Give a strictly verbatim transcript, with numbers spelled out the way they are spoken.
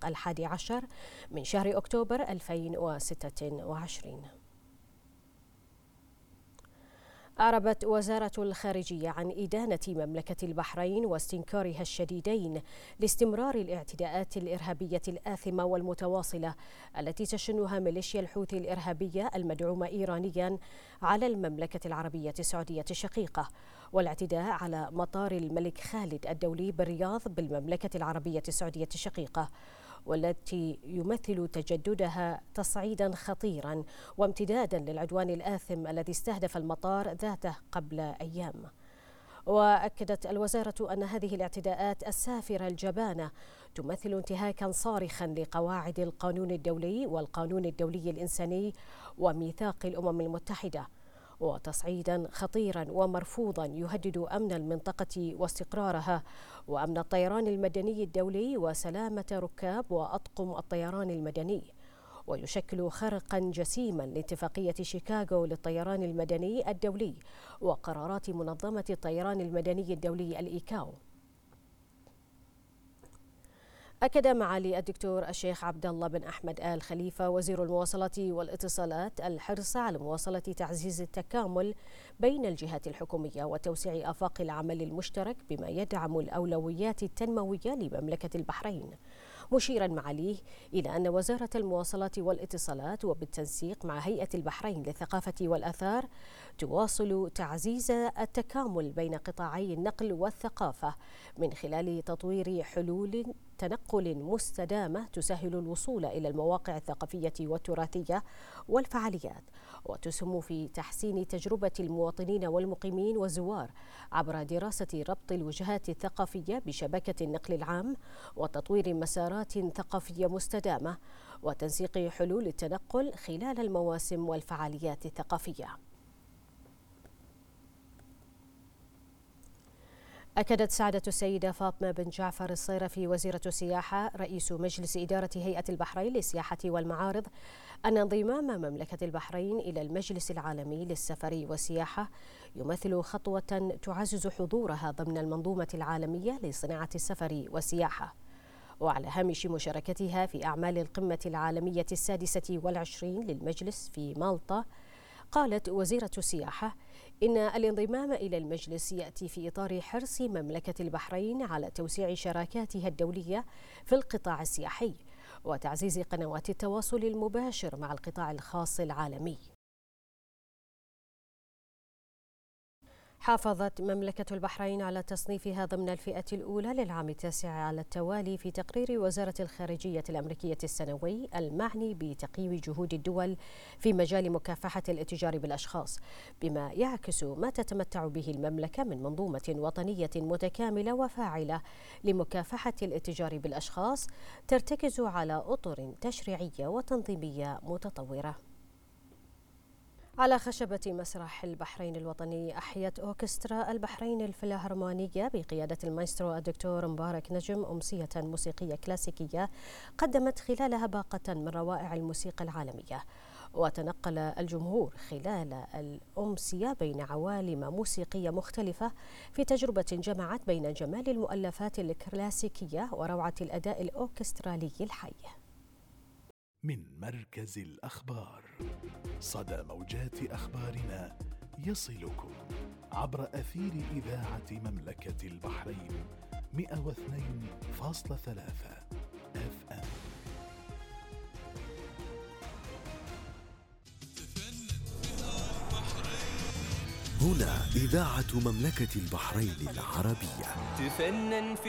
التاريخ الحادي عشر من شهر أكتوبر ألفين وستة وعشرين. أعربت وزارة الخارجية عن إدانة مملكة البحرين واستنكارها الشديدين لاستمرار الاعتداءات الإرهابية الآثمة والمتواصلة التي تشنها ميليشيا الحوثي الإرهابية المدعومة إيرانيا على المملكة العربية السعودية الشقيقة، والاعتداء على مطار الملك خالد الدولي بالرياض بالمملكة العربية السعودية الشقيقة، والتي يمثل تجددها تصعيدا خطيرا وامتدادا للعدوان الآثم الذي استهدف المطار ذاته قبل أيام. وأكدت الوزارة أن هذه الاعتداءات السافرة الجبانة تمثل انتهاكا صارخا لقواعد القانون الدولي والقانون الدولي الإنساني وميثاق الأمم المتحدة، وتصعيدا خطيرا ومرفوضا يهدد أمن المنطقة واستقرارها وأمن الطيران المدني الدولي وسلامة ركاب وأطقم الطيران المدني، ويشكل خرقا جسيما لاتفاقية شيكاغو للطيران المدني الدولي وقرارات منظمة الطيران المدني الدولي الإيكاو. أكد معالي الدكتور الشيخ عبد الله بن أحمد آل خليفة وزير المواصلات والاتصالات الحرص على مواصلة تعزيز التكامل بين الجهات الحكومية وتوسيع آفاق العمل المشترك بما يدعم الأولويات التنموية لمملكة البحرين، مشيرا معاليه إلى أن وزارة المواصلات والاتصالات وبالتنسيق مع هيئة البحرين للثقافة والآثار تواصل تعزيز التكامل بين قطاعي النقل والثقافة من خلال تطوير حلول تنقل مستدامة تسهل الوصول إلى المواقع الثقافية والتراثية والفعاليات، وتسهم في تحسين تجربة المواطنين والمقيمين والزوار عبر دراسة ربط الوجهات الثقافية بشبكة النقل العام وتطوير مسارات ثقافية مستدامة وتنسيق حلول التنقل خلال المواسم والفعاليات الثقافية. أكدت سعادة السيدة فاطمة بن جعفر الصيرفي وزيرة السياحة رئيس مجلس إدارة هيئة البحرين للسياحة والمعارض أن انضمام مملكة البحرين إلى المجلس العالمي للسفر والسياحة يمثل خطوة تعزز حضورها ضمن المنظومة العالمية لصناعة السفر والسياحة. وعلى هامش مشاركتها في أعمال القمة العالمية السادسة والعشرين للمجلس في مالطا، قالت وزيرة السياحة إن الانضمام إلى المجلس يأتي في إطار حرص مملكة البحرين على توسيع شراكاتها الدولية في القطاع السياحي وتعزيز قنوات التواصل المباشر مع القطاع الخاص العالمي. حافظت مملكة البحرين على تصنيفها ضمن الفئة الأولى للعام التاسع على التوالي في تقرير وزارة الخارجية الأمريكية السنوي المعني بتقييم جهود الدول في مجال مكافحة الاتجار بالأشخاص، بما يعكس ما تتمتع به المملكة من منظومة وطنية متكاملة وفاعلة لمكافحة الاتجار بالأشخاص ترتكز على أطر تشريعية وتنظيمية متطورة. على خشبة مسرح البحرين الوطني أحيت أوركسترا البحرين الفيلهارمونية بقيادة المايسترو الدكتور مبارك نجم أمسية موسيقية كلاسيكية قدمت خلالها باقة من روائع الموسيقى العالمية، وتنقل الجمهور خلال الأمسية بين عوالم موسيقية مختلفة في تجربة جمعت بين جمال المؤلفات الكلاسيكية وروعة الأداء الأوركسترالي الحي. من مركز الأخبار، صدى موجات أخبارنا يصلكم عبر أثير إذاعة مملكة البحرين مئة واثنين فاصلة ثلاثة اف ام. هنا إذاعة مملكة البحرين العربية.